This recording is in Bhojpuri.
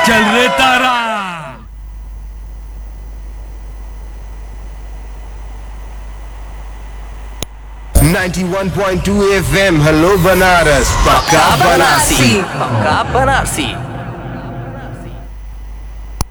चल रे तारा। 91.2 FM, हेलो बनारस, पक्का बनारसी। पक्का बनारसी।